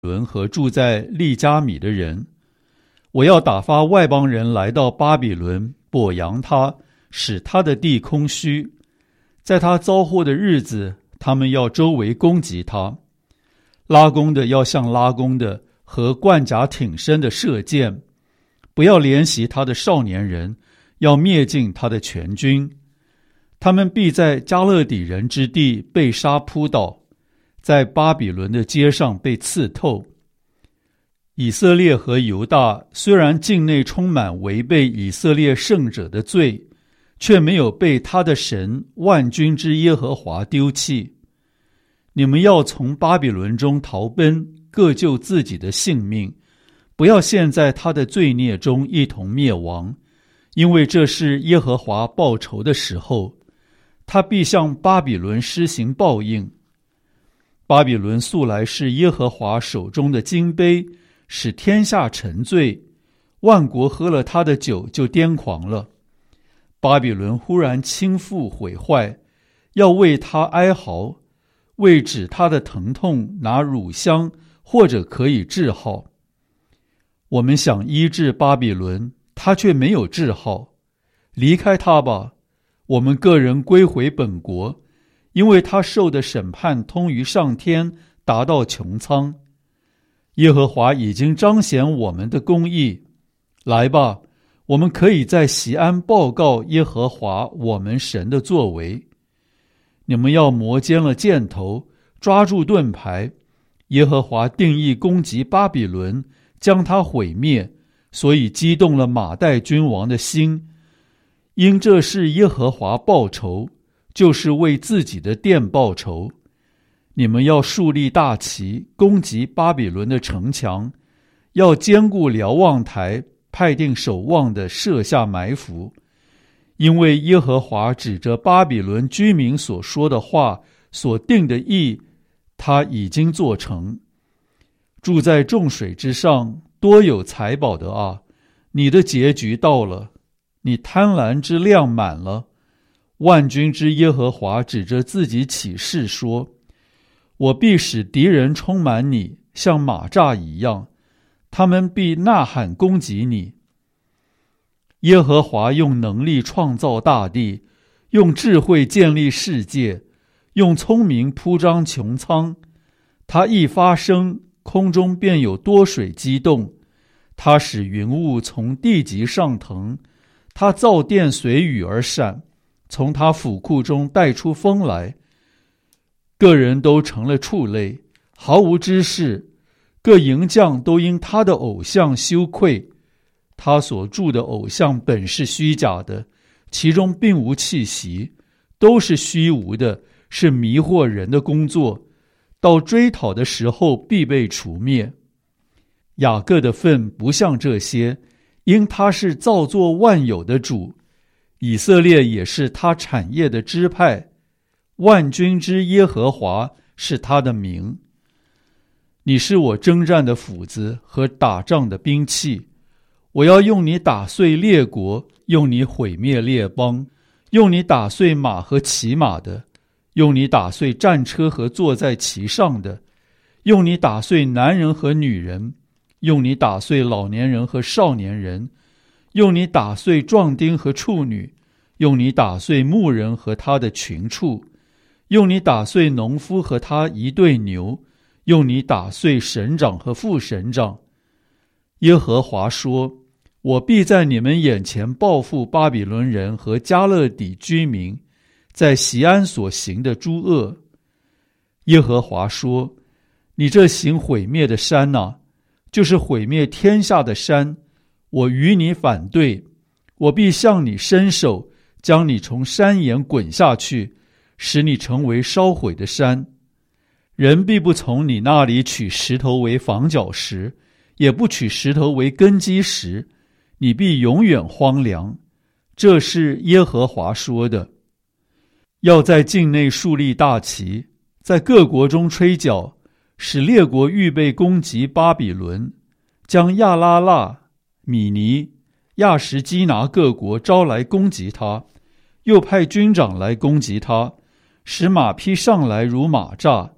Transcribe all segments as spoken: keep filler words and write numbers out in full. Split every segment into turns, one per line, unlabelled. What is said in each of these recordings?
伦和住在利加米的人。我要打发外邦人来到巴比伦，剥扬他，使他的地空虚。在他遭祸的日子，他们要周围攻击他。拉弓的要像拉弓的，和冠甲挺身的射箭。不要怜惜他的少年人，要灭尽他的全军。他们必在加勒底人之地被杀扑倒，在巴比伦的街上被刺透。以色列和犹大虽然境内充满违背以色列圣者的罪，却没有被他的神万军之耶和华丢弃。你们要从巴比伦中逃奔，各救自己的性命，不要陷在他的罪孽中一同灭亡，因为这是耶和华报仇的时候，他必向巴比伦施行报应。巴比伦素来是耶和华手中的金杯，使天下沉醉，万国喝了他的酒就癫狂了。巴比伦忽然倾覆毁坏，要为他哀嚎，为止他的疼痛拿乳香，或者可以治好。我们想医治巴比伦，他却没有治好。离开他吧，我们个人归回本国，因为他受的审判通于上天，达到穹苍。耶和华已经彰显我们的公义。来吧，我们可以在锡安报告耶和华我们神的作为。你们要磨尖了箭头，抓住盾牌。耶和华定义攻击巴比伦，将他毁灭，所以激动了马代君王的心。因这是耶和华报仇，就是为自己的殿报仇。你们要树立大旗，攻击巴比伦的城墙，要坚固瞭望台，派定守望的设下埋伏。因为耶和华指着巴比伦居民所说的话，所定的意，他已经做成。住在众水之上，多有财宝的啊，你的结局到了，你贪婪之量满了。万军之耶和华指着自己起誓说，我必使敌人充满你，像马栅一样，他们必呐喊攻击你。耶和华用能力创造大地，用智慧建立世界，用聪明铺张穹苍。他一发声，空中便有多水激动。他使云雾从地极上腾，他造电随雨而闪，从他府库中带出风来。个人都成了畜类，毫无知识，各营将都因他的偶像羞愧。他所铸的偶像本是虚假的，其中并无气息，都是虚无的，是迷惑人的工作，到追讨的时候必被除灭。雅各的份不像这些，因他是造作万有的主，以色列也是他产业的支派，万军之耶和华是他的名。你是我征战的斧子和打仗的兵器，我要用你打碎列国，用你毁灭列邦，用你打碎马和骑马的，用你打碎战车和坐在其上的，用你打碎男人和女人，用你打碎老年人和少年人，用你打碎壮丁和处女，用你打碎牧人和他的群畜，用你打碎农夫和他一对牛，用你打碎省长和副省长。耶和华说，我必在你们眼前报复巴比伦人和加勒底居民在锡安所行的诸恶。耶和华说，你这行毁灭的山啊，就是毁灭天下的山，我与你反对，我必向你伸手，将你从山岩滚下去，使你成为烧毁的山。人必不从你那里取石头为房角石，也不取石头为根基石，你必永远荒凉。这是耶和华说的。要在境内树立大旗，在各国中吹角，使列国预备攻击巴比伦，将亚拉腊、米尼、亚什基拿各国招来攻击他，又派军长来攻击他，使马匹上来如马栅，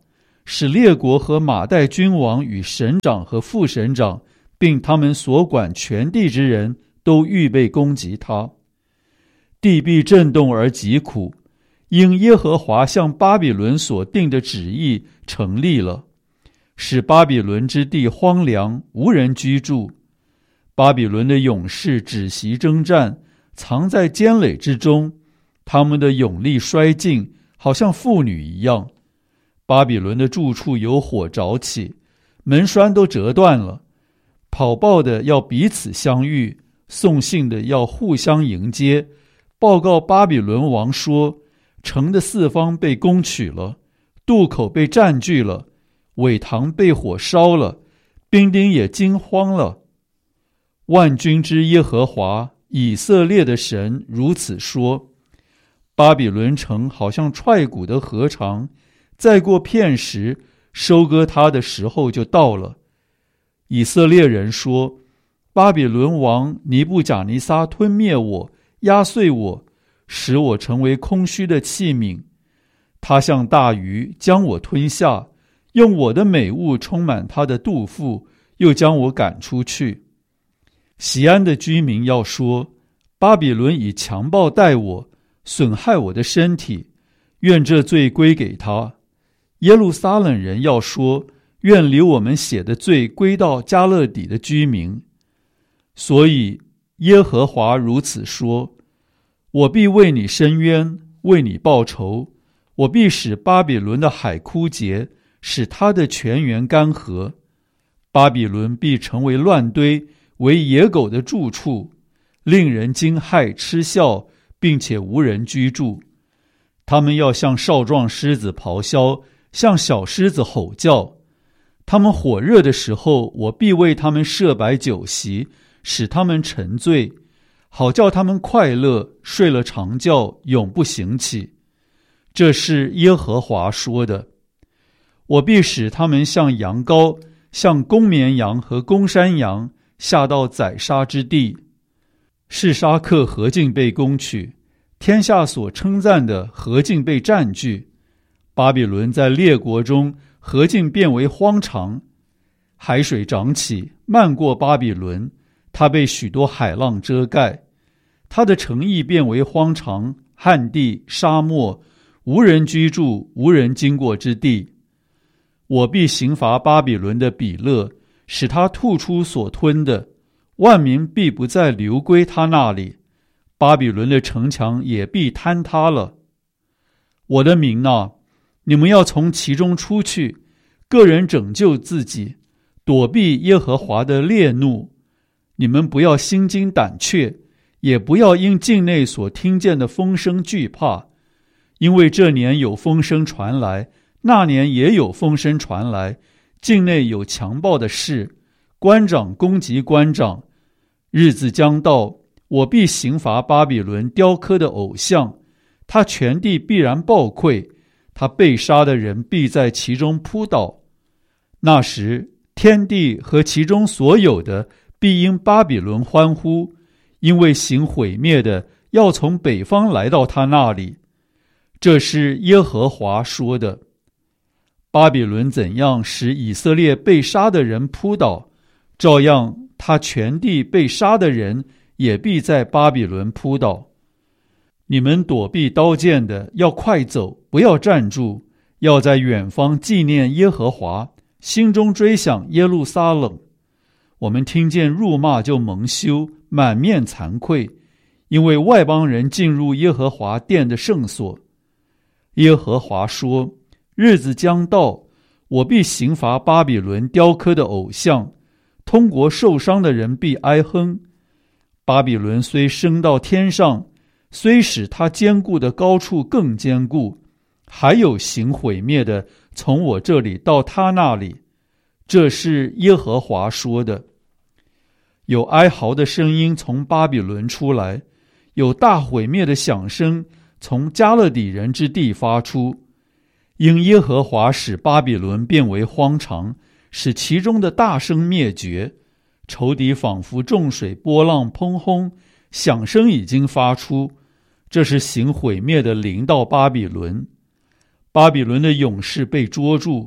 使列国和马代君王与省长和副省长，并他们所管全地之人都预备攻击他。地必震动而疾苦，因耶和华向巴比伦所定的旨意成立了，使巴比伦之地荒凉，无人居住。巴比伦的勇士止息征战，藏在坚垒之中，他们的勇力衰尽，好像妇女一样。巴比伦的住处有火着起，门栓都折断了。跑报的要彼此相遇，送信的要互相迎接，报告巴比伦王说，城的四方被攻取了，渡口被占据了，苇塘被火烧了，兵丁也惊慌了。万军之耶和华以色列的神如此说，巴比伦城好像踹鼓的禾场，再过片时，收割它的时候就到了。以色列人说，巴比伦王尼布甲尼撒吞灭我，压碎我，使我成为空虚的器皿。他像大鱼将我吞下，用我的美物充满他的肚腹，又将我赶出去。锡安的居民要说，巴比伦以强暴待我，损害我的身体，愿这罪归给他。耶路撒冷人要说，愿流我们血的罪归到迦勒底的居民。所以耶和华如此说，我必为你伸冤，为你报仇，我必使巴比伦的海枯竭，使他的泉源干涸。巴比伦必成为乱堆，为野狗的住处，令人惊骇嗤笑，并且无人居住。他们要像少壮狮子咆哮，像小狮子吼叫。他们火热的时候，我必为他们设摆酒席，使他们沉醉，好叫他们快乐，睡了长觉，永不醒起。这是耶和华说的。我必使他们像羊羔，像公绵羊和公山羊，下到宰杀之地。示沙克何竟被攻取，天下所称赞的何竟被占据。巴比伦在列国中何竟变为荒场，海水涨起，漫过巴比伦，它被许多海浪遮盖。它的城邑变为荒场，旱地、沙漠，无人居住，无人经过之地。我必刑罚巴比伦的比勒，使他吐出所吞的，万民必不再流归他那里，巴比伦的城墙也必坍塌了。我的民啊，你们要从其中出去，个人拯救自己，躲避耶和华的烈怒。你们不要心惊胆怯，也不要因境内所听见的风声惧怕，因为这年有风声传来，那年也有风声传来，境内有强暴的事，官长攻击官长。日子将到，我必刑罚巴比伦雕刻的偶像，他全地必然暴溃，他被杀的人必在其中扑倒。那时，天地和其中所有的必因巴比伦欢呼，因为行毁灭的要从北方来到他那里。这是耶和华说的。巴比伦怎样使以色列被杀的人扑倒，照样他全地被杀的人也必在巴比伦扑倒。你们躲避刀剑的要快走，不要站住，要在远方纪念耶和华，心中追想耶路撒冷。我们听见辱骂就蒙羞，满面惭愧，因为外邦人进入耶和华殿的圣所。耶和华说，日子将到，我必刑罚巴比伦雕刻的偶像，通国受伤的人必哀哼。巴比伦虽升到天上，虽使他坚固的高处更坚固，还有行毁灭的从我这里到他那里。这是耶和华说的。有哀嚎的声音从巴比伦出来，有大毁灭的响声从迦勒底人之地发出。因耶和华使巴比伦变为荒场，使其中的大声灭绝。仇敌仿佛众水波浪砰轰，响声已经发出，这是行毁灭的临到巴比伦。巴比伦的勇士被捉住，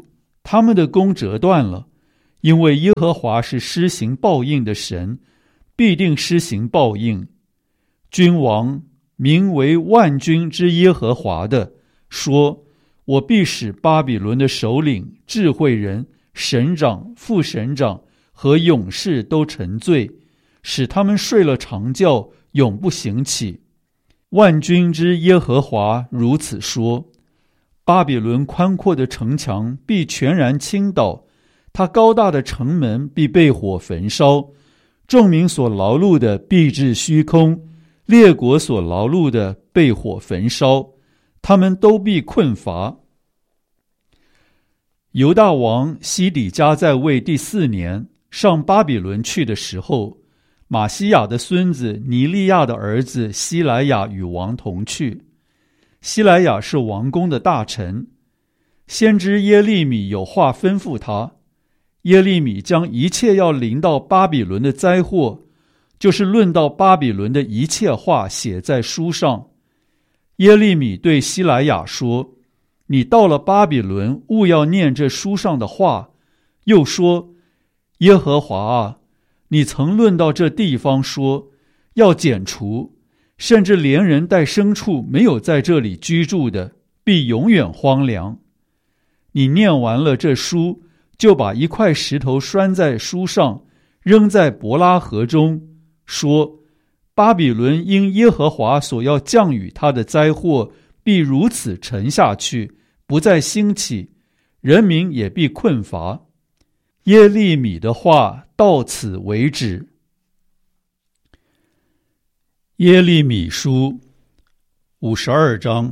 他们的弓折断了，因为耶和华是施行报应的神，必定施行报应。君王名为万军之耶和华的说，我必使巴比伦的首领、智慧人、省长、副省长和勇士都沉醉，使他们睡了长觉，永不醒起。万军之耶和华如此说，巴比伦宽阔的城墙必全然倾倒，它高大的城门必被火焚烧，众民所劳碌的必至虚空，列国所劳碌的被火焚烧，他们都必困乏。犹大王西底家在位第四年，上巴比伦去的时候，马西亚的孙子尼利亚的儿子西莱亚与王同去。西莱亚是王宫的大臣，先知耶利米有话吩咐他。耶利米将一切要临到巴比伦的灾祸，就是论到巴比伦的一切话写在书上。耶利米对西莱亚说，你到了巴比伦，务要念这书上的话。又说，耶和华啊，你曾论到这地方说，要剪除，甚至连人带牲畜没有在这里居住的，必永远荒凉。你念完了这书，就把一块石头拴在书上，扔在伯拉河中，说，巴比伦因耶和华所要降雨他的灾祸，必如此沉下去，不再兴起，人民也必困乏。耶利米的话到此为止。耶利米书五十二章。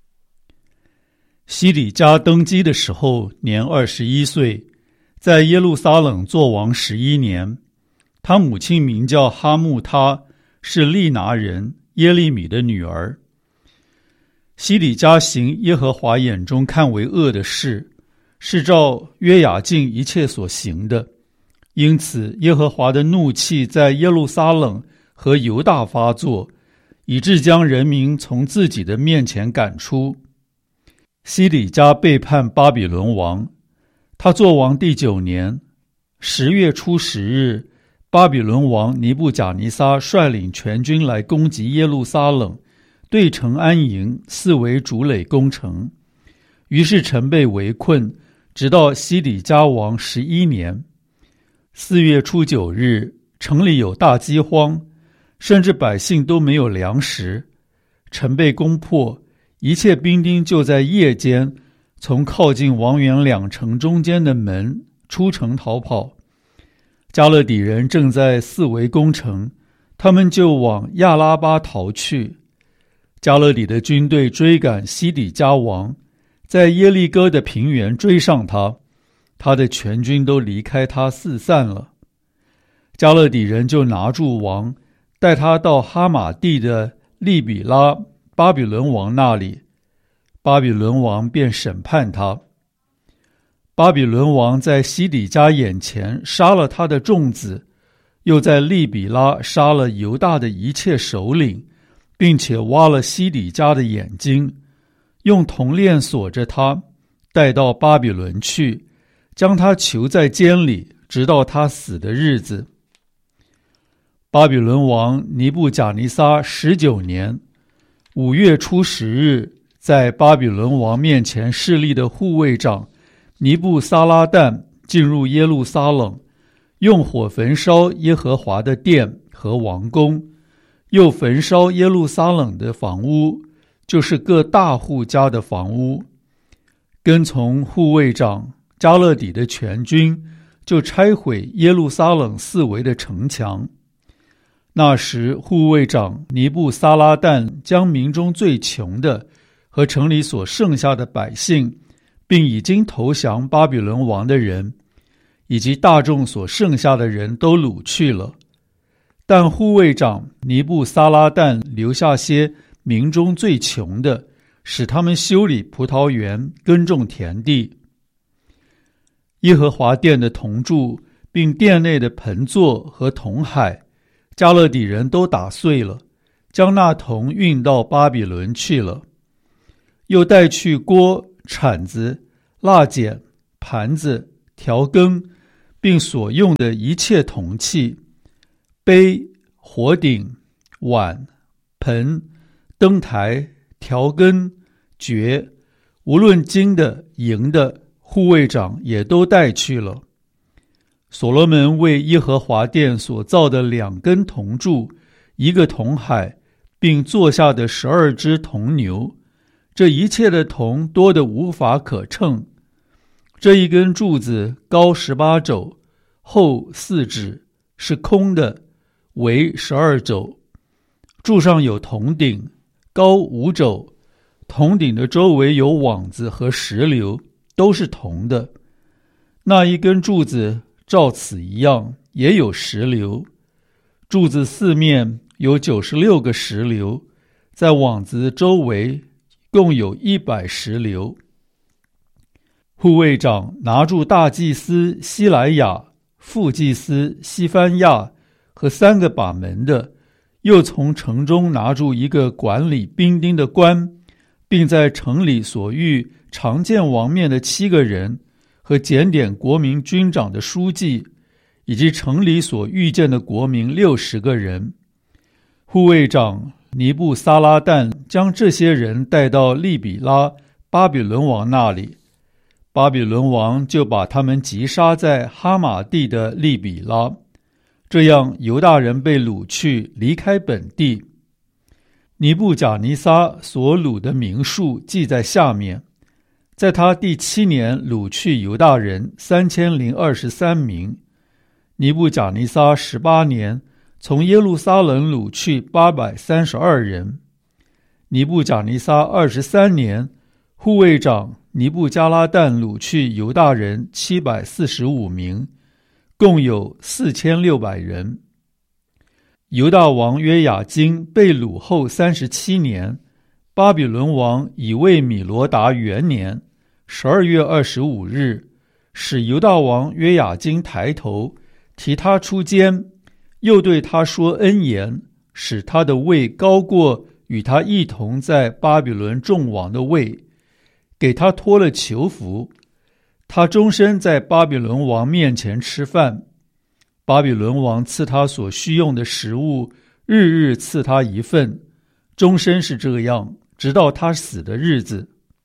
西底家登基的时候年二十一岁，在耶路撒冷作王十一年。他母亲名叫哈木他，是利拿人耶利米的女儿。西底家行耶和华眼中看为恶的事，是照约雅敬一切所行的，因此耶和华的怒气在耶路撒冷和犹大发作，以致将人民从自己的面前赶出。西底家背叛巴比伦王，他作王第九年，十月初十日，巴比伦王尼布甲尼撒率领全军来攻击耶路撒冷，对城安营，四围筑垒攻城。于是城被围困，直到西底家王十一年。四月初九日，城里有大饥荒，甚至百姓都没有粮食。城被攻破，一切兵丁就在夜间从靠近王园两城中间的门出城逃跑。加勒底人正在四围攻城，他们就往亚拉巴逃去。加勒底的军队追赶西底家王，在耶利哥的平原追上他，他的全军都离开他四散了。加勒底人就拿住王，带他到哈马地的利比拉巴比伦王那里，巴比伦王便审判他。巴比伦王在西底家眼前杀了他的众子，又在利比拉杀了犹大的一切首领，并且挖了西底家的眼睛，用铜链锁着他，带到巴比伦去，将他囚在监里，直到他死的日子。巴比伦王尼布甲尼撒十九年五月初十日，在巴比伦王面前侍立的护卫长尼布撒拉旦进入耶路撒冷，用火焚烧耶和华的殿和王宫，又焚烧耶路撒冷的房屋，就是各大户家的房屋。跟从护卫长加勒底的全军，就拆毁耶路撒冷四围的城墙。那时护卫长尼布撒拉旦将民中最穷的和城里所剩下的百姓，并已经投降巴比伦王的人，以及大众所剩下的人都掳去了。但护卫长尼布撒拉旦留下些民中最穷的，使他们修理葡萄园，耕种田地。耶和华殿的铜柱，并殿内的盆座和铜海，加勒底人都打碎了，将那铜运到巴比伦去了。又带去锅、铲子、蜡剪、 盘子、调羹，并所用的一切铜器，杯、火鼎、碗、盆、灯台、调羹、爵，无论金的、银的，护卫长也都带去了。所罗门为耶和华殿所造的两根铜柱，一个铜海，并坐下的十二只铜牛，这一切的铜多得无法可称。这一根柱子高十八肘，厚四指，是空的，围十二肘。柱上有铜顶，高五肘，铜顶的周围有网子和石榴，都是铜的。那一根柱子照此一样，也有石榴。柱子四面有九十六个石榴，在网子周围共有一百石榴。护卫长拿住大祭司西莱亚、副祭司西番亚和三个把门的，又从城中拿住一个管理兵丁的官，并在城里所遇常见王面的七个人，和检点国民军长的书记，以及城里所遇见的国民六十个人。护卫长尼布撒拉旦将这些人带到利比拉巴比伦王那里，巴比伦王就把他们击杀在哈马地的利比拉。这样犹大人被掳去，离开本地。尼布甲尼撒所掳的名数记在下面，在他第七年掳去犹大人三千零二十三名。尼布甲尼撒十八年，从耶路撒冷掳去八百三十二人。尼布甲尼撒二十三年，护卫长尼布加拉旦掳去犹大人七百四十五名，共有四千六百人。犹大王约雅斤被掳后三十七年，巴比伦王以为米罗达元年十二月二十五日，使犹大王约雅斤抬头，提他出监，又对他说恩言，使他的位高过与他一同在巴比伦众王的位，给他脱了囚服。他终身在巴比伦王面前吃饭，巴比伦王赐他所需用的食物，日日赐他一份，终身是这样，直到他死的日子。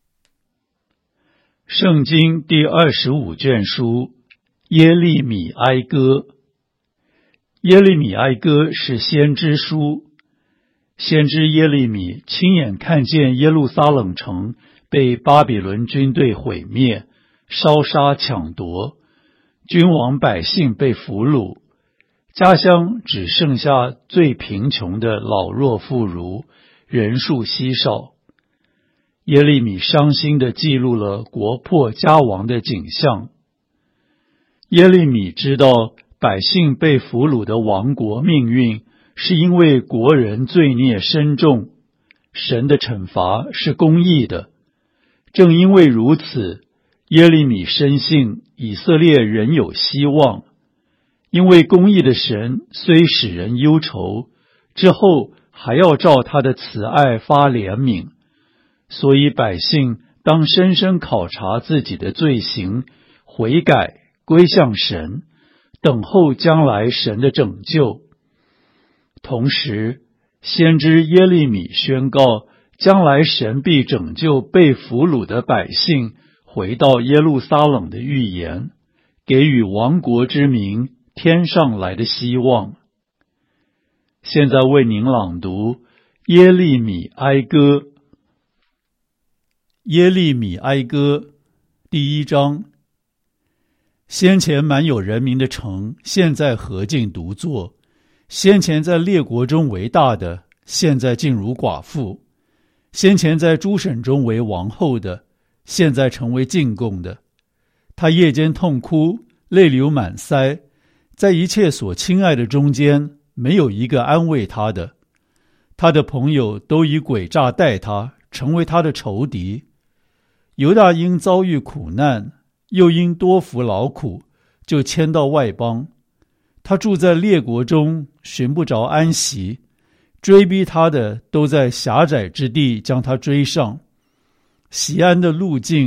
圣经第二十五卷书，耶利米哀歌。耶利米哀歌是先知书，先知耶利米亲眼看见耶路撒冷城被巴比伦军队毁灭，烧杀抢夺，君王百姓被俘虏，家乡只剩下最贫穷的老弱妇孺，人数稀少。耶利米伤心地记录了国破家亡的景象。耶利米知道百姓被俘虏的亡国命运，是因为国人罪孽深重，神的惩罚是公义的。正因为如此，耶利米深信以色列仍有希望，因为公义的神虽使人忧愁，之后还要照他的慈爱发怜悯，所以百姓当深深考察自己的罪行，悔改归向神，等候将来神的拯救。同时，先知耶利米宣告，将来神必拯救被俘虏的百姓回到耶路撒冷的预言，给予亡国之民天上来的希望。现在为您朗读耶利米哀歌。耶利米哀歌第一章。先前满有人民的城，现在何竟独坐；先前在列国中为大的，现在竟如寡妇；先前在诸省中为王后的，现在成为进贡的。他夜间痛哭，泪流满腮，在一切所亲爱的中间，没有一个安慰他的。他的朋友都以诡诈待他，成为他的仇敌。犹大因遭遇苦难，又因多服劳苦，就迁到外邦。他住在列国中，寻不着安息，追逼他的都在狭窄之地将他追上。喜安的路径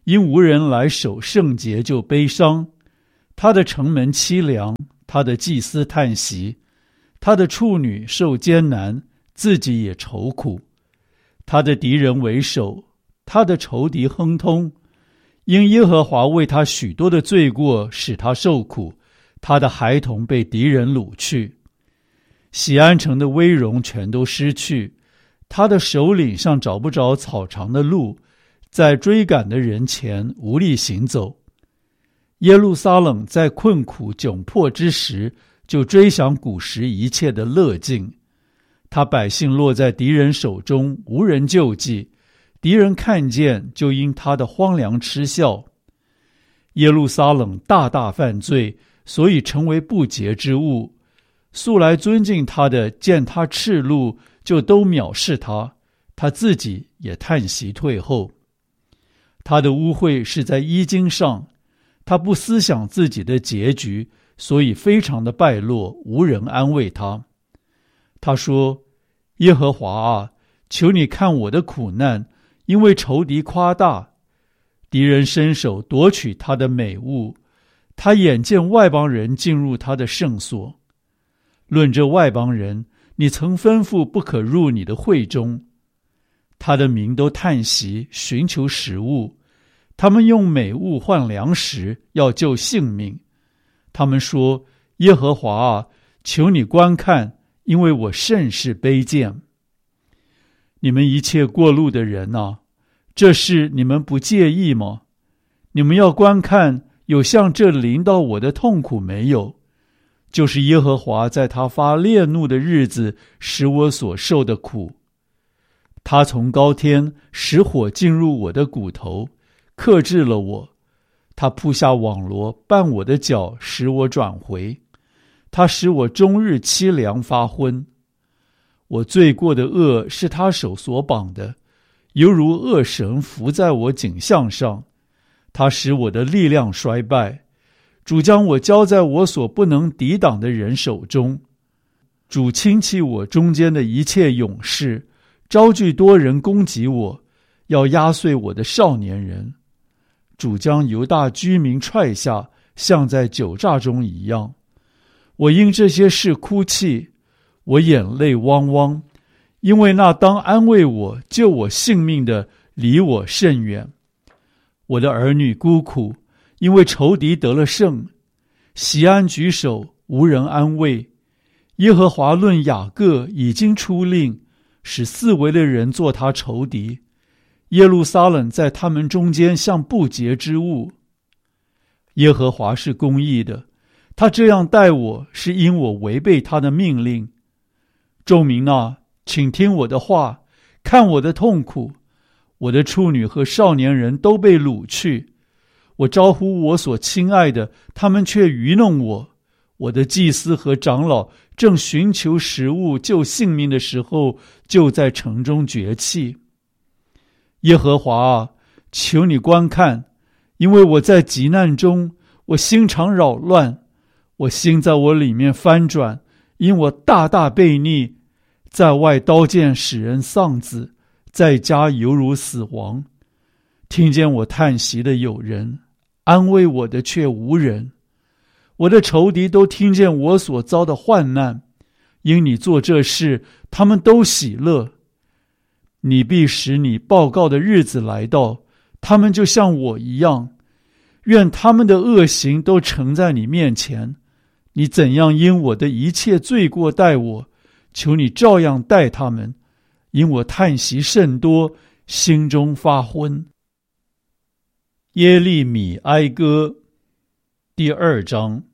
因无人来守圣节就悲伤。他的城门凄凉，他的祭司叹息，他的处女受艰难，自己也愁苦。他的敌人为首，他的仇敌亨通。因耶和华为他许多的罪过使他受苦，他的孩童被敌人掳去。喜安城的威荣全都失去，他的首领像找不着草场的鹿，在追赶的人前无力行走。耶路撒冷在困苦窘迫之时，就追想古时一切的乐境。他百姓落在敌人手中，无人救济，敌人看见就因他的荒凉嗤笑。耶路撒冷大大犯罪，所以成为不洁之物。素来尊敬他的，见他赤露，就都藐视他，他自己也叹息退后。他的污秽是在衣襟上，他不思想自己的结局，所以非常的败落，无人安慰他。他说：耶和华啊，求你看我的苦难，因为仇敌夸大，敌人伸手夺取他的美物，他眼见外邦人进入他的圣所。论这外邦人，你曾吩咐不可入你的会中。他的民都叹息，寻求食物，他们用美物换粮食，要救性命。他们说：耶和华啊，求你观看，因为我甚是卑贱。你们一切过路的人啊，这事你们不介意吗？你们要观看，有像这临到我的痛苦没有？就是耶和华在他发烈怒的日子使我所受的苦。他从高天使火进入我的骨头，克制了我。他铺下网罗，绊我的脚，使我转回。他使我终日凄凉发昏。我罪过的恶是他手所绑的，犹如恶绳伏在我颈项上。他使我的力量衰败。主将我交在我所不能抵挡的人手中。主轻弃我中间的一切勇士，招聚多人攻击我，要压碎我的少年人。主将犹大居民踹下，像在酒榨中一样。我因这些事哭泣，我眼泪汪汪，因为那当安慰我、救我性命的离我甚远。我的儿女孤苦，因为仇敌得了胜。喜安举手，无人安慰。耶和华论雅各已经出令，使四围的人做他仇敌。耶路撒冷在他们中间像不洁之物。耶和华是公义的，他这样待我，是因我违背他的命令。众民啊，请听我的话，看我的痛苦。我的处女和少年人都被掳去。我招呼我所亲爱的，他们却愚弄我。我的祭司和长老正寻求食物救性命的时候，就在城中绝气。耶和华啊，求你观看，因为我在急难中，我心肠扰乱，我心在我里面翻转，因我大大悖逆，在外刀剑使人丧子，在家犹如死亡。听见我叹息的有人，安慰我的却无人。我的仇敌都听见我所遭的患难，因你做这事，他们都喜乐。你必使你报告的日子来到，他们就像我一样。愿他们的恶行都呈在你面前。你怎样因我的一切罪过待我，求你照样待他们，因我叹息甚多，心中发昏。耶利米哀歌第二章。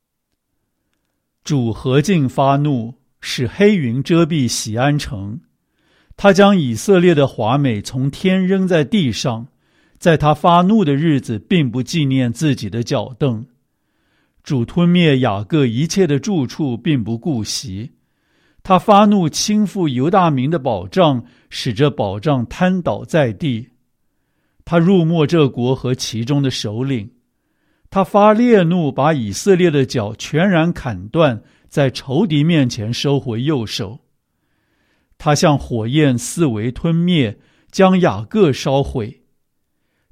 主何竟发怒，使黑云遮蔽喜安城。他将以色列的华美从天扔在地上，在他发怒的日子并不纪念自己的脚凳。主吞灭雅各一切的住处，并不顾惜。他发怒倾覆犹大民的保障，使这保障瘫倒在地。他辱没这国和其中的首领。他发烈怒，把以色列的脚全然砍断，在仇敌面前收回右手。他像火焰四围吞灭，将雅各烧毁。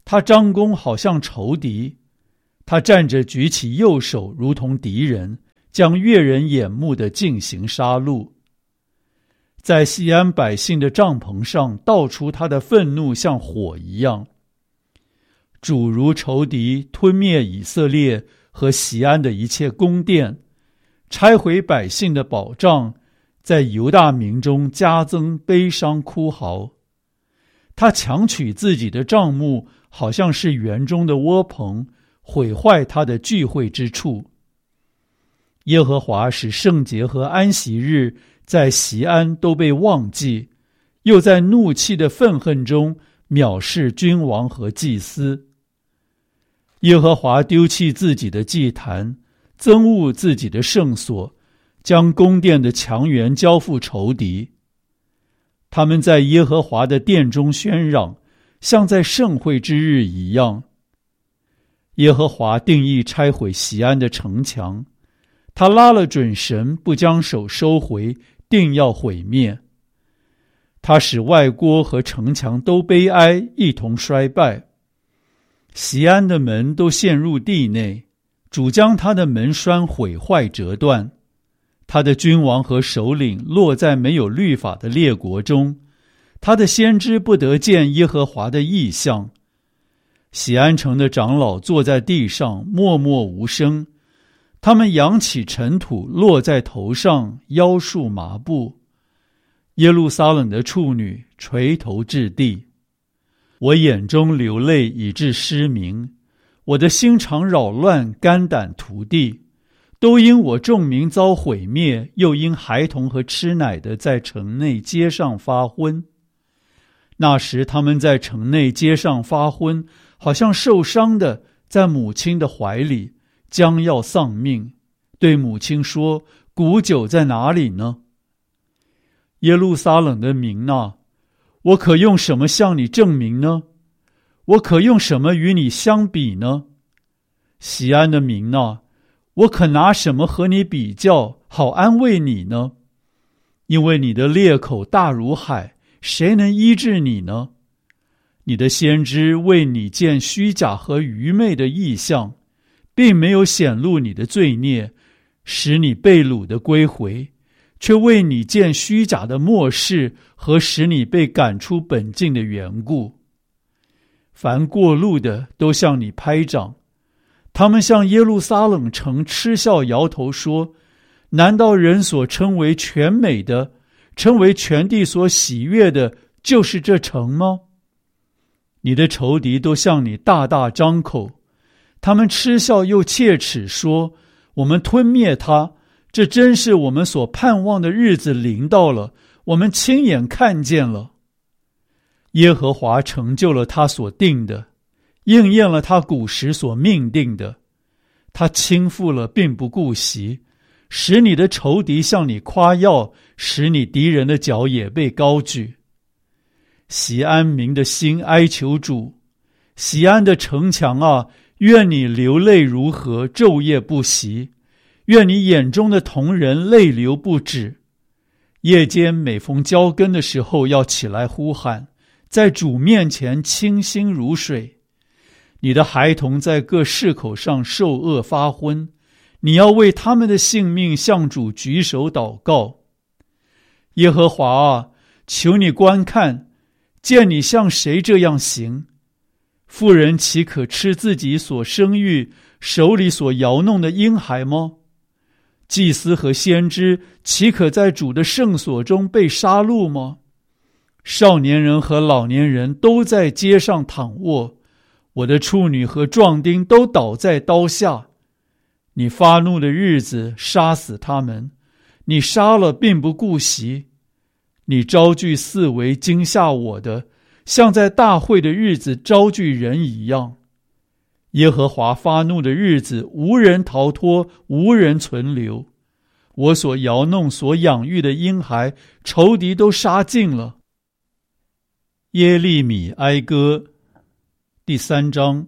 他张弓好像仇敌，他站着举起右手如同敌人，将悦人眼目的进行杀戮。在西安百姓的帐篷上倒出他的愤怒，像火一样。主如仇敌吞灭以色列和西安的一切宫殿，拆毁百姓的保障，在犹大民中加增悲伤哭嚎。他强取自己的帐幕，好像是园中的窝棚，毁坏他的聚会之处。耶和华使圣节和安息日在西安都被忘记，又在怒气的愤恨中藐视君王和祭司。耶和华丢弃自己的祭坛，憎恶自己的圣所，将宫殿的墙垣交付仇敌。他们在耶和华的殿中喧嚷，像在盛会之日一样。耶和华定义拆毁西安的城墙，他拉了准绳，不将手收回，定要毁灭。他使外郭和城墙都悲哀，一同衰败。西安的门都陷入地内，主将他的门栓毁坏折断。他的君王和首领落在没有律法的列国中，他的先知不得见耶和华的异象。西安城的长老坐在地上，默默无声，他们扬起尘土落在头上，腰束麻布。耶路撒冷的处女垂头至地。我眼中流泪以致失明，我的心肠扰乱，肝胆涂地，都因我众民遭毁灭，又因孩童和吃奶的在城内街上发昏。那时他们在城内街上发昏，好像受伤的在母亲的怀里，将要丧命，对母亲说：古酒在哪里呢？耶路撒冷的民啊，我可用什么向你证明呢？我可用什么与你相比呢？西安的民啊，我可拿什么和你比较，好安慰你呢？因为你的裂口大如海，谁能医治你呢？你的先知为你见虚假和愚昧的异象，并没有显露你的罪孽，使你被掳的归回，却为你见虚假的末世和使你被赶出本境的缘故。凡过路的都向你拍掌，他们向耶路撒冷城嗤笑摇头说：难道人所称为全美的，称为全地所喜悦的，就是这城吗？你的仇敌都向你大大张口，他们嗤笑又切齿说：我们吞灭他，这真是我们所盼望的日子临到了，我们亲眼看见了。耶和华成就了他所定的，应验了他古时所命定的。他倾覆了并不顾惜，使你的仇敌向你夸耀，使你敌人的脚也被高举。西安民的心哀求主，西安的城墙啊，愿你流泪如何，昼夜不息，愿你眼中的瞳人泪流不止。夜间每逢交更的时候，要起来呼喊，在主面前清心如水。你的孩童在各市口上受饿发昏，你要为他们的性命向主举手祷告。耶和华啊，求你观看，见你像谁这样行？妇人岂可吃自己所生育手里所摇弄的婴孩吗？祭司和先知岂可在主的圣所中被杀戮吗？少年人和老年人都在街上躺卧，我的处女和壮丁都倒在刀下。你发怒的日子杀死他们，你杀了并不顾惜。你招聚四围惊吓我的，像在大会的日子招聚人一样。耶和华发怒的日子，无人逃脱，无人存留。我所摇弄所养育的婴孩，仇敌都杀尽了。耶利米哀歌第三章。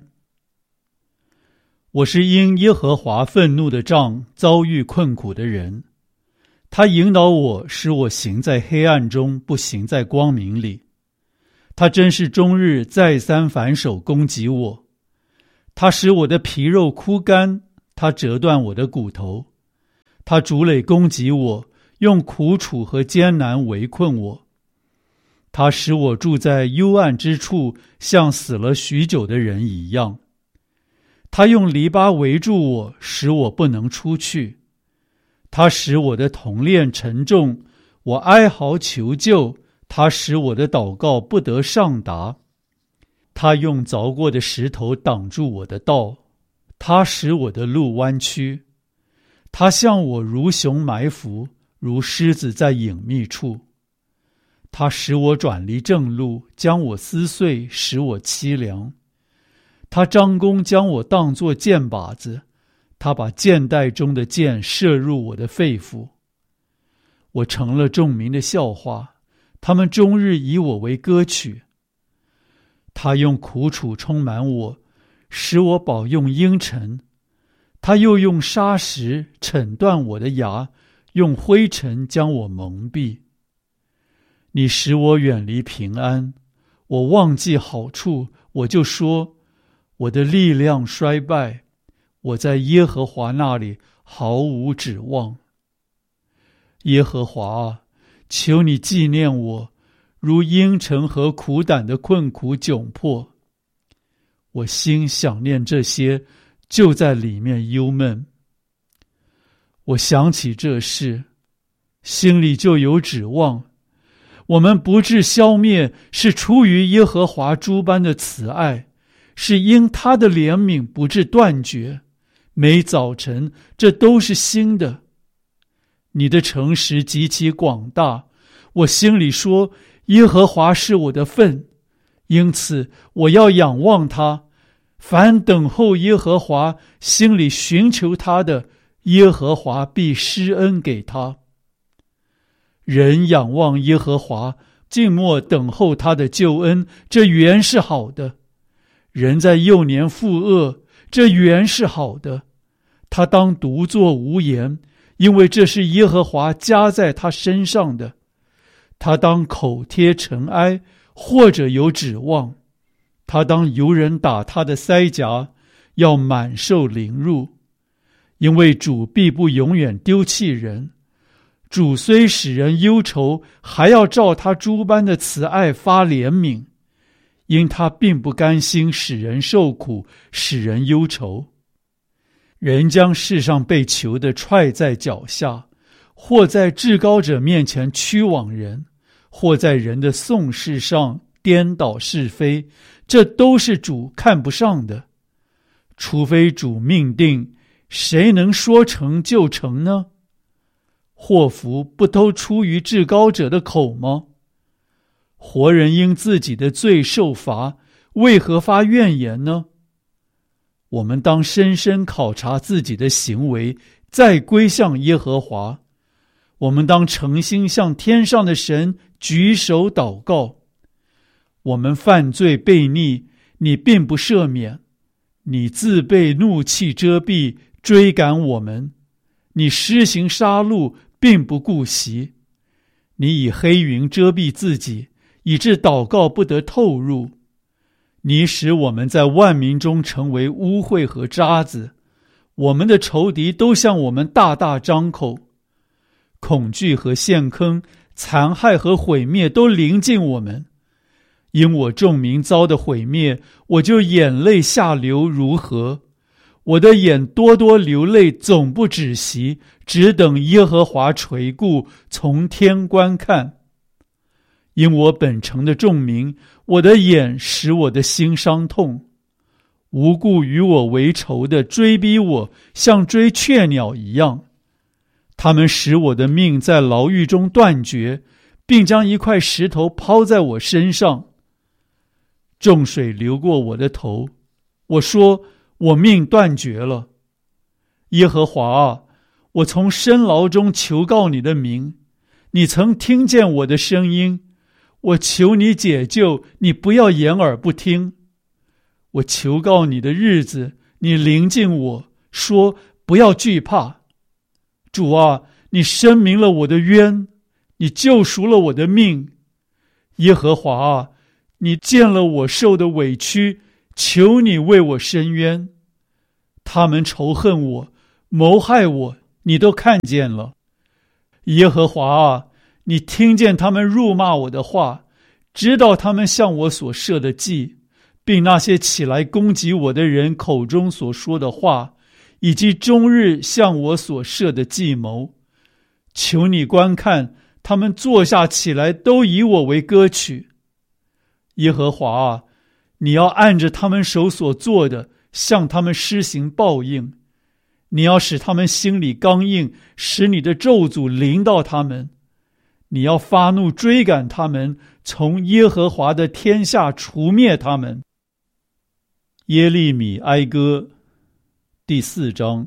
我是因耶和华愤怒的杖遭遇困苦的人，他引导我，使我行在黑暗中，不行在光明里。 他真是终日再三反手攻击我，他使我的皮肉枯干，他折断我的骨头，他逐垒攻击我，用苦楚和艰难围困我。他使我住在幽暗之处，像死了许久的人一样。他用篱笆围住我，使我不能出去。他使我的铜链沉重，我哀嚎求救，他使我的祷告不得上达。他用凿过的石头挡住我的道，他使我的路弯曲。他向我如熊埋伏，如狮子在隐秘处。他使我转离正路，将我撕碎，使我凄凉。他张弓将我当作箭靶子，他把箭袋中的箭射入我的肺腑。我成了众民的笑话，他们终日以我为歌曲。他用苦楚充满我，使我饱用阴沉。他又用砂石惩断我的牙，用灰尘将我蒙蔽。你使我远离平安，我忘记好处，我就说，我的力量衰败，我在耶和华那里毫无指望。耶和华啊，求你纪念我，如阴沉和苦胆的困苦窘迫。我心想念这些，就在里面忧闷。我想起这事，心里就有指望。我们不致消灭，是出于耶和华诸般的慈爱，是因他的怜悯不致断绝。每早晨，这都是新的。你的诚实极其广大，我心里说，耶和华是我的份，因此我要仰望他。凡等候耶和华，心里寻求他的，耶和华必施恩给他。人仰望耶和华，静默等候他的救恩，这原是好的。人在幼年负恶，这原是好的。他当独坐无言，因为这是耶和华加在他身上的。他当口贴尘埃，或者有指望。他当由人打他的腮颊，要满受凌辱。因为主必不永远丢弃人，主虽使人忧愁，还要照他诸般的慈爱发怜悯，因他并不甘心使人受苦，使人忧愁。人将世上被囚的踹在脚下，或在至高者面前屈枉人，或在人的讼事上颠倒是非，这都是主看不上的。除非主命定，谁能说成就成呢？祸福不都出于至高者的口吗？活人因自己的罪受罚，为何发怨言呢？我们当深深考察自己的行为，再归向耶和华。我们当诚心向天上的神举手祷告。我们犯罪悖逆，你并不赦免，你自被怒气遮蔽，追赶我们。你施行杀戮，并不顾惜。你以黑云遮蔽自己，以致祷告不得透入。你使我们在万民中成为污秽和渣子，我们的仇敌都向我们大大张口。恐惧和陷坑，残害和毁灭都临近我们。因我众民遭的毁灭，我就眼泪下流如河。我的眼多多流泪，总不止息，只等耶和华垂顾，从天观看。因我本城的众民，我的眼使我的心伤痛。无故与我为仇的追逼我，像追雀鸟一样。他们使我的命在牢狱中断绝，并将一块石头抛在我身上。众水流过我的头，我说，我命断绝了。耶和华啊，我从深牢中求告你的名，你曾听见我的声音。我求你解救，你不要掩耳不听。我求告你的日子，你临近我，说不要惧怕。主啊，你申明了我的冤，你救赎了我的命。耶和华啊， 你见了我受的委屈，求你为我伸冤。他们仇恨我，谋害我，你都看见了。耶和华啊，你听见他们辱骂我的话，知道他们向我所设的计，并那些起来攻击我的人口中所说的话，以及终日向我所设的计谋。求你观看，他们坐下起来，都以我为歌曲。耶和华啊，你要按着他们手所做的，向他们施行报应。你要使他们心里刚硬，使你的咒诅临到他们。你要发怒追赶他们，从耶和华的天下除灭他们。耶利米哀歌第四章。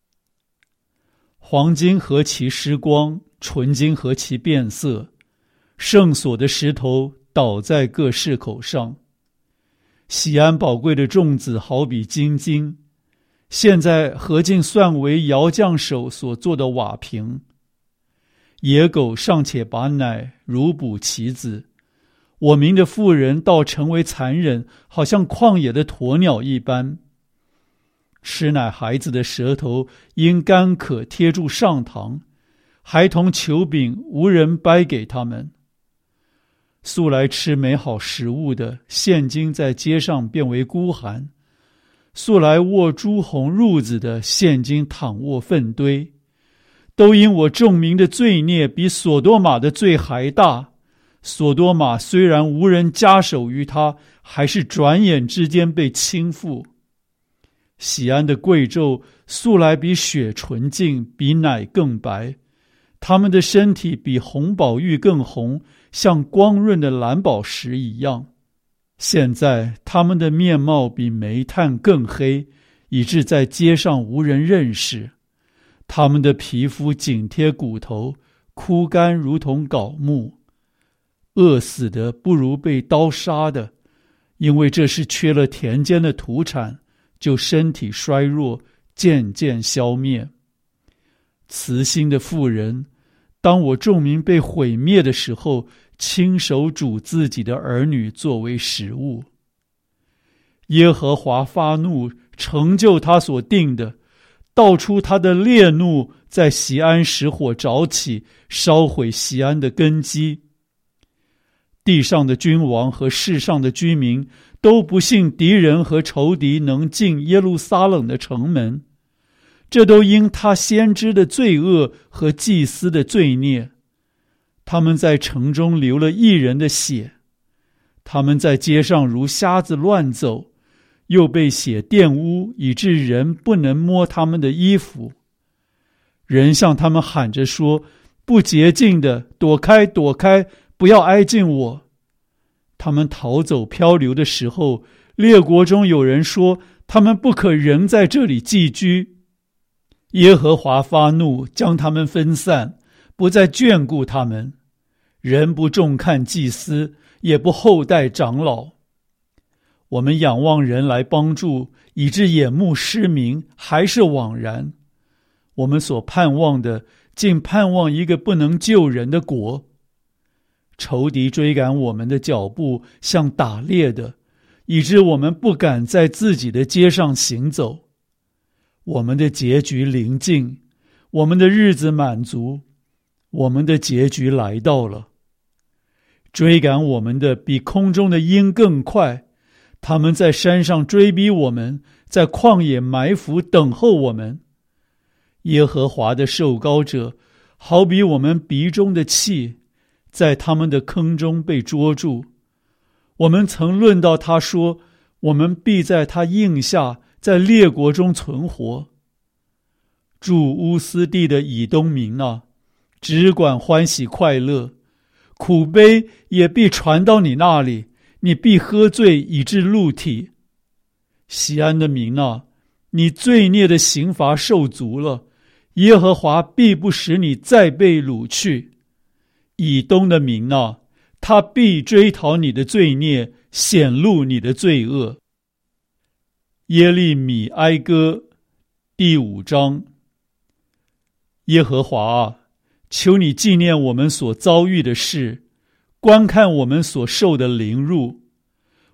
黄金何其失光，纯金何其变色，圣所的石头倒在各市口上。锡安宝贵的种子好比金金，现在何竟算为窑匠手所做的瓦瓶。野狗尚且把奶如哺其子，我民的妇人倒成为残忍，好像旷野的鸵鸟一般。吃奶孩子的舌头因干渴贴住上膛，孩童求饼无人掰给他们。素来吃美好食物的，现今在街上变为孤寒；素来握朱红褥子的，现今躺卧粪堆。都因我众民的罪孽比索多玛的罪还大。索多玛虽然无人加手于他，还是转眼之间被倾覆。锡安的贵胄素来比雪纯净，比奶更白。他们的身体比红宝玉更红，像光润的蓝宝石一样。现在他们的面貌比煤炭更黑，以致在街上无人认识。他们的皮肤紧贴骨头，枯干如同槁木。饿死的不如被刀杀的，因为这是缺了田间的土产，就身体衰弱，渐渐消灭。慈心的妇人，当我众民被毁灭的时候，亲手煮自己的儿女作为食物。耶和华发怒，成就他所定的，道出他的烈怒，在锡安使火着起，烧毁锡安的根基。地上的君王和世上的居民都不信敌人和仇敌能进耶路撒冷的城门，这都因他先知的罪恶和祭司的罪孽。他们在城中流了义人的血，他们在街上如瞎子乱走，又被血玷污，以致人不能摸他们的衣服。人向他们喊着说：不洁净的，躲开，躲开，不要挨近我。他们逃走漂流的时候，列国中有人说，他们不可仍在这里寄居。耶和华发怒，将他们分散，不再眷顾他们。人不重看祭司，也不厚待长老。我们仰望人来帮助，以致眼目失明，还是枉然。我们所盼望的，竟盼望一个不能救人的国。仇敌追赶我们的脚步，像打猎的，以致我们不敢在自己的街上行走。我们的结局临近，我们的日子满足，我们的结局来到了。追赶我们的比空中的鹰更快，他们在山上追逼我们，在旷野埋伏等候我们。耶和华的受膏者，好比我们鼻中的气，在他们的坑中被捉住。我们曾论到他说，我们必在他印下，在列国中存活。住乌斯地的以东民啊，只管欢喜快乐，苦悲也必传到你那里，你必喝醉以致露体。锡安的民啊，你罪孽的刑罚受足了，耶和华必不使你再被掳去。以东的民啊，他必追讨你的罪孽，显露你的罪恶。耶利米哀歌第五章。耶和华啊，求你纪念我们所遭遇的事，观看我们所受的凌辱。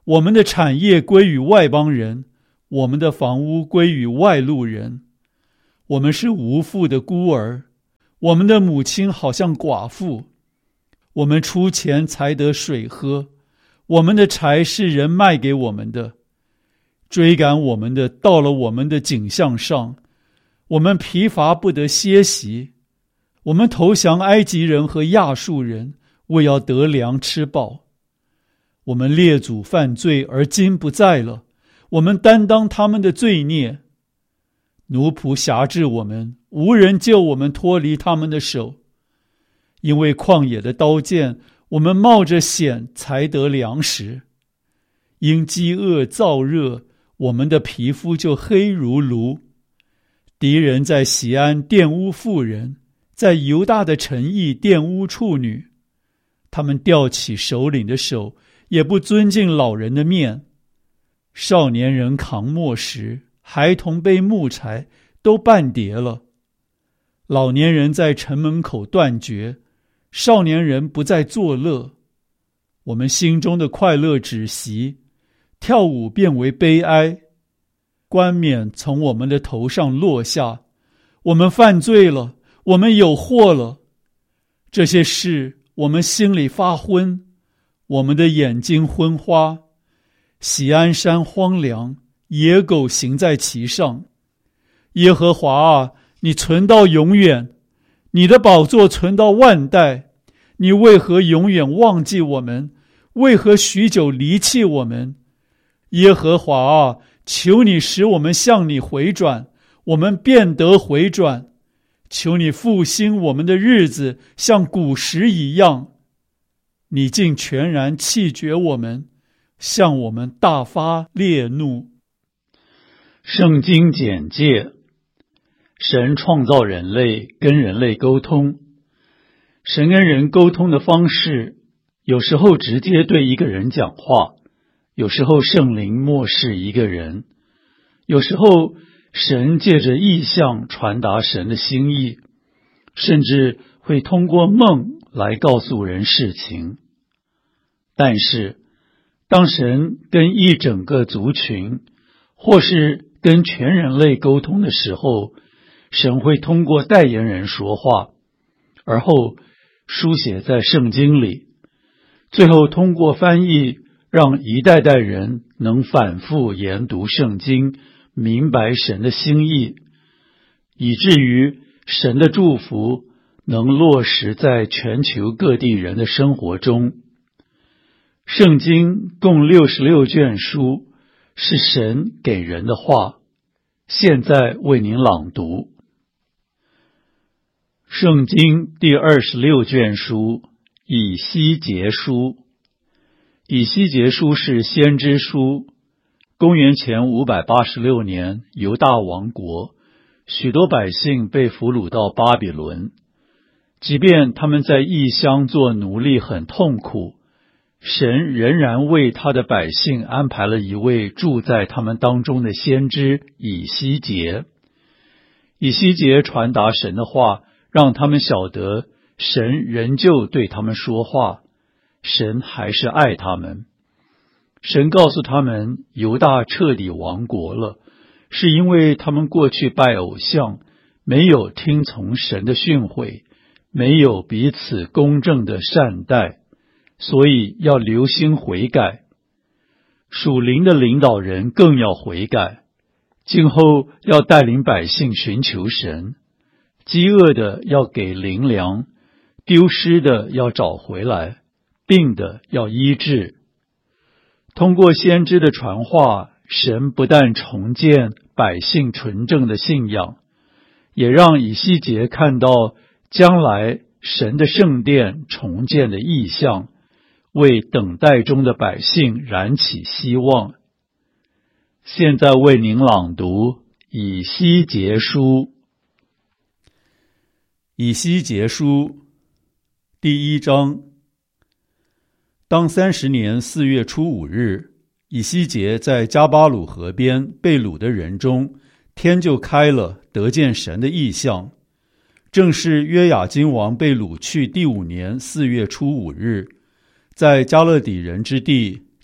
我们的产业归于外邦人，我们的房屋归于外路人。我们是无父的孤儿，我们的母亲好像寡妇。我们出钱才得水喝，我们的柴是人卖给我们的。追赶我们的到了我们的颈项上，我们疲乏不得歇息。我们投降埃及人和亚述人，为要得粮吃饱。我们列祖犯罪，而今不在了，我们担当他们的罪孽。奴仆辖制我们，无人救我们脱离他们的手。因为旷野的刀剑，我们冒着险才得粮食。因饥饿燥热，我们的皮肤就黑如炉。敌人在锡安玷污妇人，在犹大的城邑玷污处女。他们吊起首领的手，也不尊敬老人的面。少年人扛磨石，孩童背木柴，都半跌了。老年人在城门口断绝，少年人不再作乐。我们心中的快乐止息，跳舞变为悲哀。冠冕从我们的头上落下，我们犯罪了，我们有祸了。这些事我们心里发昏，我们的眼睛昏花。锡安山荒凉，野狗行在其上。耶和华啊，你存到永远，你的宝座存到万代。你为何永远忘记我们？为何许久离弃我们？耶和华啊，求你使我们向你回转，我们便得回转。求你复兴我们的日子，像古时一样。你竟全然弃绝我们，向我们大发烈怒。
圣经简介：神创造人类，跟人类沟通。神跟人沟通的方式，有时候直接对一个人讲话，有时候圣灵默示一个人，有时候神借着异象传达神的心意，甚至会通过梦来告诉人事情。但是当神跟一整个族群或是跟全人类沟通的时候，神会通过代言人说话，而后书写在圣经里，最后通过翻译让一代代人能反复研读圣经，明白神的心意，以至于神的祝福能落实在全球各地人的生活中。圣经共六十六卷书，是神给人的话，现在为您朗读。圣经第二十六卷书，以西结书。以西结书是先知书。公元前五百八十六年，犹大王国，许多百姓被俘虏到巴比伦。即便他们在异乡做奴隶很痛苦，神仍然为他的百姓安排了一位住在他们当中的先知以西结。以西结传达神的话，让他们晓得神仍旧对他们说话，神还是爱他们。神告诉他们，犹大彻底亡国了，是因为他们过去拜偶像，没有听从神的训诲，没有彼此公正的善待，所以要留心悔改。属灵的领导人更要悔改，今后要带领百姓寻求神。饥饿的要给灵粮，丢失的要找回来，病的要医治。通过先知的传话，神不但重建百姓纯正的信仰，也让以西结看到将来神的圣殿重建的意象，为等待中的百姓燃起希望。现在为您朗读以西结书。
以西结书第一章。当三十年四月初五日，以西结在加巴鲁河边被掳的人中，天就开了，得见神的异象。正是约雅斤王被掳去第五年四月初五日，在加勒底人之地，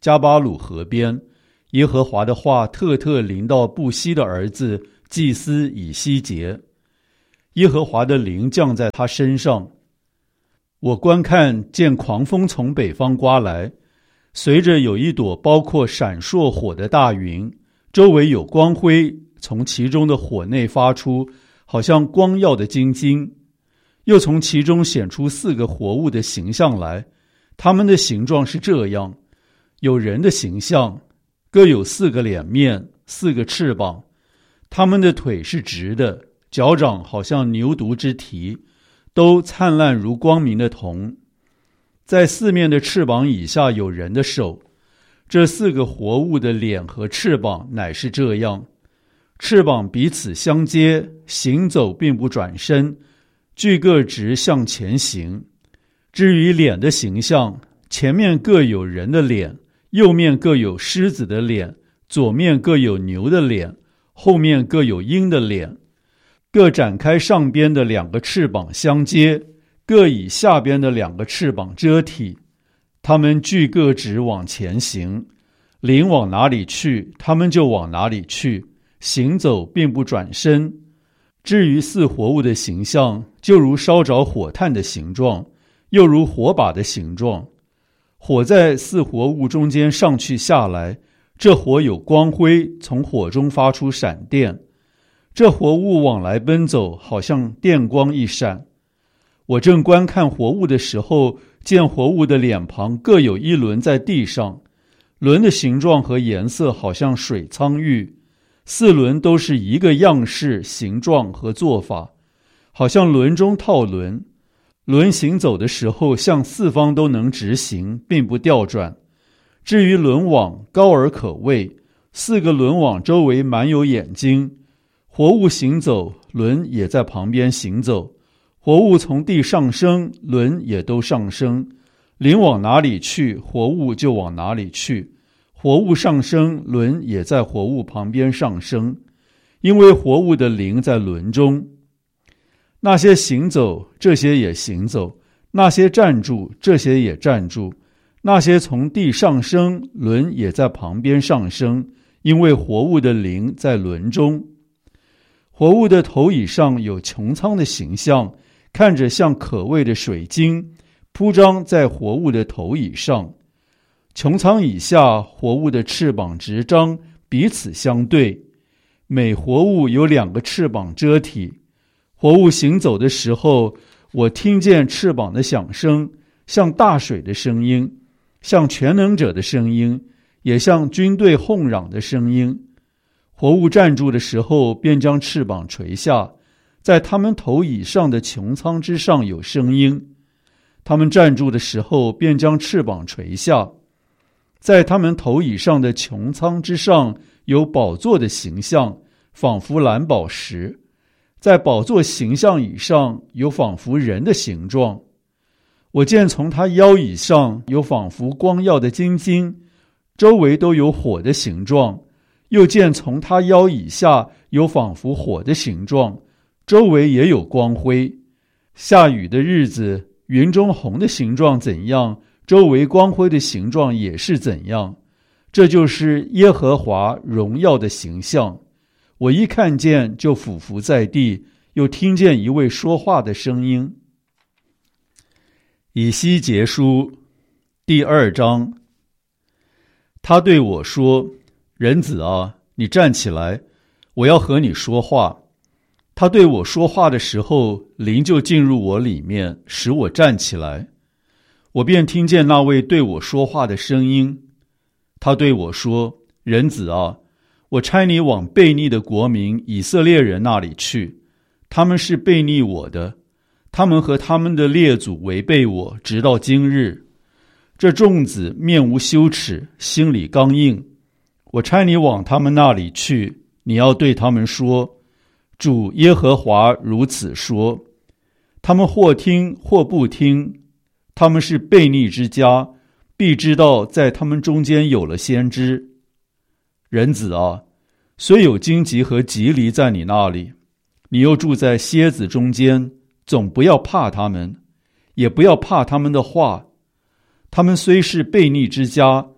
加巴鲁河边，耶和华的话特特临到布西的儿子祭司以西结，耶和华的灵降在他身上。我观看，见狂风从北方刮来，随着有一朵包括闪烁火的大云，周围有光辉从其中的火内发出，好像光耀的金晶。又从其中显出四个活物的形象来，他们的形状是这样：有人的形象，各有四个脸面，四个翅膀，他们的腿是直的，脚掌好像牛犊之蹄，都灿烂如光明的铜。在四面的翅膀以下有人的手。这四个活物的脸和翅膀乃是这样：翅膀彼此相接，行走并不转身，俱各直向前行。至于脸的形象，前面各有人的脸，右面各有狮子的脸，左面各有牛的脸，后面各有鹰的脸，各展开上边的两个翅膀相接，各以下边的两个翅膀遮体。他们俱各直往前行，灵往哪里去，他们就往哪里去，行走并不转身。至于四活物的形象，就如烧着火炭的形状，又如火把的形状。火在四活物中间上去下来，这火有光辉，从火中发出闪电。这活物往来奔走，好像电光一闪。我正观看活物的时候，见活物的脸庞各有一轮在地上，轮的形状和颜色好像水苍玉，四轮都是一个样式、形状和做法，好像轮中套轮。轮行走的时候，向四方都能直行，并不调转。至于轮网，高而可畏，四个轮网周围满有眼睛。活物行走，轮也在旁边行走。活物从地上升，轮也都上升。灵往哪里去，活物就往哪里去。活物上升，轮也在活物旁边上升，因为活物的灵在轮中。那些行走，这些也行走；那些站住，这些也站住；那些从地上升，轮也在旁边上升，因为活物的灵在轮中。活物的头以上有穹苍的形象，看着像可畏的水晶，铺张在活物的头以上。穹苍以下，活物的翅膀直张，彼此相对。每活物有两个翅膀遮体。活物行走的时候，我听见翅膀的响声，像大水的声音，像全能者的声音，也像军队哄嚷的声音。活物站住的时候，便将翅膀垂下，在他们头以上的穹苍之上有声音。他们站住的时候，便将翅膀垂下，在他们头以上的穹苍之上有宝座的形象，仿佛蓝宝石。在宝座形象以上有仿佛人的形状。我见从他腰以上有仿佛光耀的金晶，周围都有火的形状。又见从他腰以下有仿佛火的形状，周围也有光辉。下雨的日子，云中红的形状怎样，周围光辉的形状也是怎样。这就是耶和华荣耀的形象。我一看见就俯伏在地，又听见一位说话的声音。以西结书第二章。他对我说：人子啊，你站起来，我要和你说话。他对我说话的时候，灵就进入我里面，使我站起来。我便听见那位对我说话的声音。他对我说：人子啊，我差你往悖逆的国民以色列人那里去，他们是悖逆我的，他们和他们的列祖违背我，直到今日。这众子面无羞耻，心里刚硬。我差你往他们那里去，你要对他们说：主耶和华如此说。他们或听或不听，他们是悖逆之家，必知道在他们中间有了先知。人子啊，虽有荆棘和棘藜在你那里，你又住在蝎子中间，总不要怕他们，也不要怕他们的话。他们虽是悖逆之家，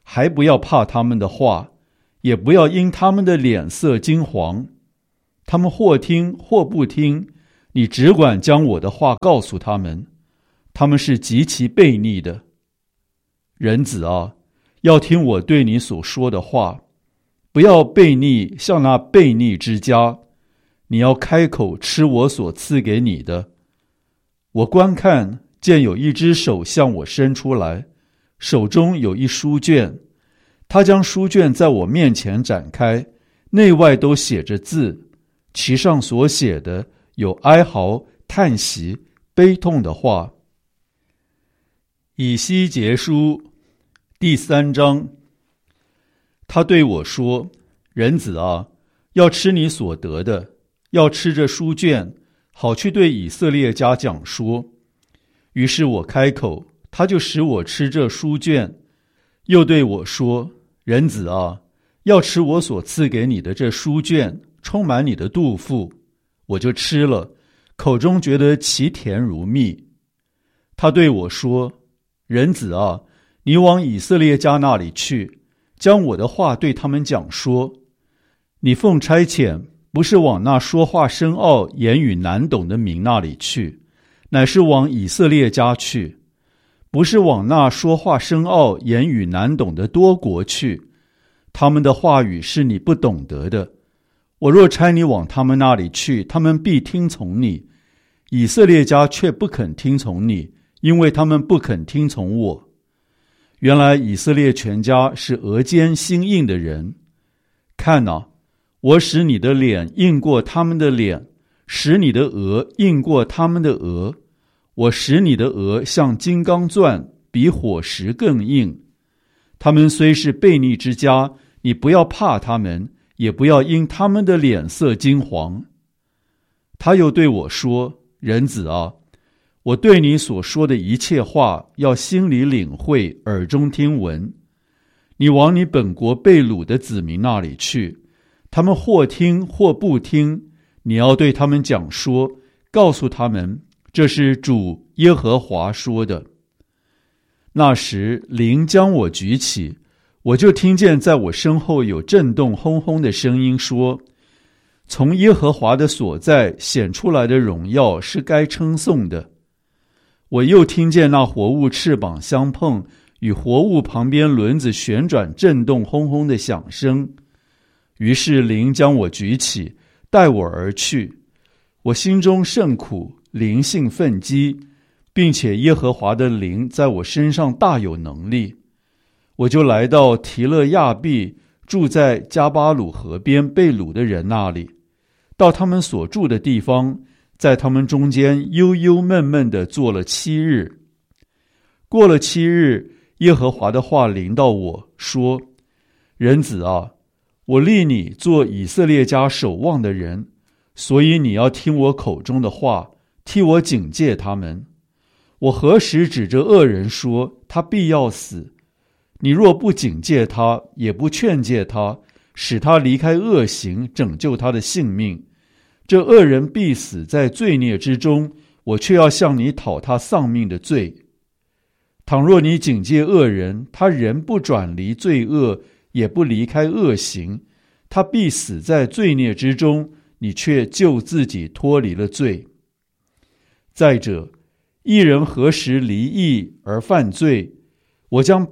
还不要怕他们的话，也不要因他们的脸色惊惶。他们或听或不听，你只管将我的话告诉他们，他们是极其悖逆的。人子啊，要听我对你所说的话，不要悖逆像那悖逆之家。你要开口吃我所赐给你的。我观看，见有一只手向我伸出来，手中有一书卷，他将书卷在我面前展开，内外都写着字，其上所写的有哀嚎、叹息、悲痛的话。以西结书第三章。他对我说：人子啊，要吃你所得的，要吃这书卷，好去对以色列家讲说。于是我开口，他就使我吃这书卷，又对我说：人子啊，要吃我所赐给你的这书卷，充满你的肚腹。我就吃了，口中觉得其甜如蜜。他对我说：人子啊，你往以色列家那里去，将我的话对他们讲说。你奉差遣，不是往那说话深奥、言语难懂的民那里去，乃是往以色列家去；不是往那说话深奥、言语难懂的多国去，他们的话语是你不懂得的。我若差你往他们那里去，他们必听从你；以色列家却不肯听从你，因为他们不肯听从我。原来以色列全家是额间心硬的人。看哪，我使你的脸硬过他们的脸，使你的额硬过他们的额。我使你的额像金刚钻，比火石更硬。他们虽是悖逆之家，你不要怕他们，也不要因他们的脸色惊惶。他又对我说：人子啊，我对你所说的一切话，要心里领会，耳中听闻。你往你本国被掳的子民那里去，他们或听或不听，你要对他们讲说，告诉他们，这是主耶和华说的。那时灵将我举起，我就听见在我身后有震动轰轰的声音说：从耶和华的所在显出来的荣耀是该称颂的。我又听见那活物翅膀相碰，与活物旁边轮子旋转震动轰轰的响声。于是灵将我举起，带我而去。我心中甚苦，灵性愤激，并且耶和华的灵在我身上大有能力。我就来到提勒亚毕，住在加巴鲁河边被掳的人那里，到他们所住的地方，在他们中间忧忧闷闷地坐了七日。过了七日，耶和华的话临到我说：人子啊，我立你做以色列家守望的人，所以你要听我口中的话，替我警戒他们。我何时指着恶人说他必要死？你若不警戒他，也不劝诫他，使他离开恶行，拯救他的性命，这恶人必死在罪孽之中，我却要向你讨他丧命的罪。倘若你警戒恶人，他仍不转离罪恶，也不离开恶行，他必死在罪孽之中，你却救自己脱离了罪。再者，一人何时离义而犯罪，我将